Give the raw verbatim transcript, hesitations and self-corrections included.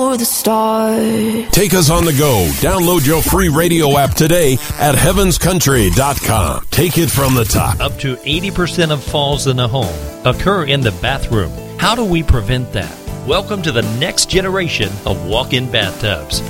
for the start. Take us on the go. Download your free radio app today at heavens country dot com. Take it from the top. Up to eighty percent of falls in a home occur in the bathroom. How do we prevent that? Welcome to the next generation of walk-in bathtubs.